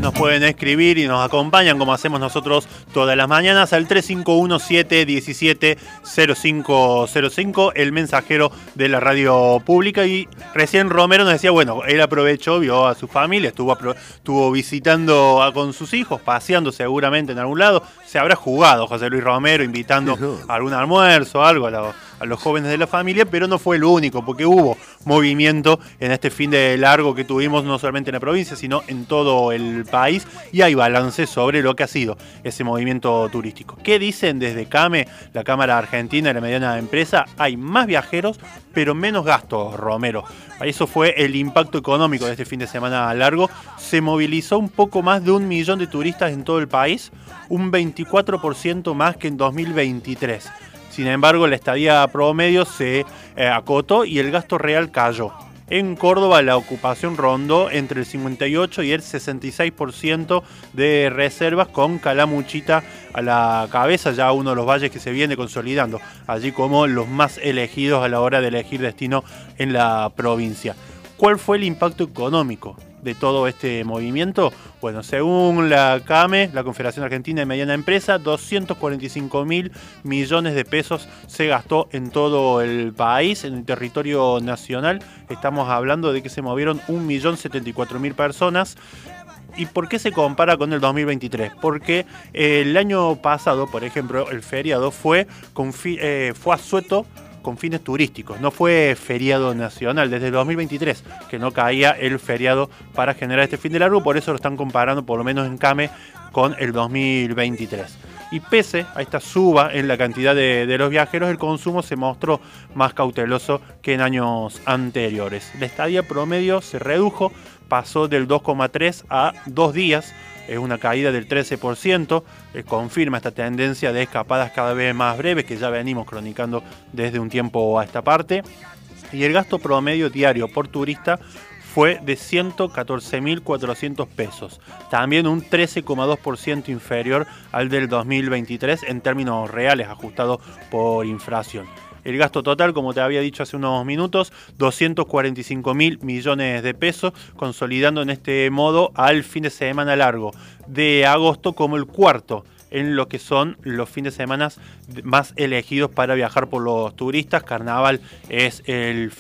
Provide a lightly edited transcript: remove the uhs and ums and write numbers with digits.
nos pueden escribir y nos acompañan como hacemos nosotros todas las mañanas al 351-717-0505, el mensajero de la radio pública. Y recién Romero nos decía, bueno, él aprovechó, vio a su familia, estuvo visitando con sus hijos, paseando seguramente en algún lado. Se habrá jugado José Luis Romero, invitando a algún almuerzo, algo a los jóvenes de la familia, pero no fue el único, porque hubo movimiento en este fin de largo que tuvimos, no solamente en la provincia, sino en todo el país, y hay balance sobre lo que ha sido ese movimiento turístico. ¿Qué dicen desde CAME, la Cámara Argentina de la Mediana Empresa? Hay más viajeros, pero menos gastos, Romero. Eso fue el impacto económico de este fin de semana largo. Se movilizó un poco más de 1 millón de turistas en todo el país, un 24% más que en 2023. Sin embargo, la estadía promedio se acotó y el gasto real cayó. En Córdoba la ocupación rondó entre el 58 y el 66% de reservas, con Calamuchita a la cabeza, ya uno de los valles que se viene consolidando allí como los más elegidos a la hora de elegir destino en la provincia. ¿Cuál fue el impacto económico de todo este movimiento? Bueno, según la CAME, la Confederación Argentina de Mediana Empresa, 245.000 millones de pesos se gastó en todo el país, en el territorio nacional. Estamos hablando de que se movieron 1.074.000 personas. ¿Y por qué se compara con el 2023? Porque el año pasado, por ejemplo, el feriado fue asueto con fines turísticos, no fue feriado nacional desde el 2023, que no caía el feriado para generar este fin de largo, por eso lo están comparando, por lo menos en CAME, con el 2023. Y pese a esta suba en la cantidad de los viajeros, el consumo se mostró más cauteloso que en años anteriores. La estadía promedio se redujo, pasó del 2,3 a 2 días, es una caída del 13%, confirma esta tendencia de escapadas cada vez más breves que ya venimos cronicando desde un tiempo a esta parte. Y el gasto promedio diario por turista fue de 114.400 pesos, también un 13,2% inferior al del 2023 en términos reales, ajustado por inflación. El gasto total, como te había dicho hace unos minutos, 245.000 millones de pesos, consolidando en este modo al fin de semana largo de agosto como el cuarto en lo que son los fines de semana más elegidos para viajar por los turistas. Carnaval es el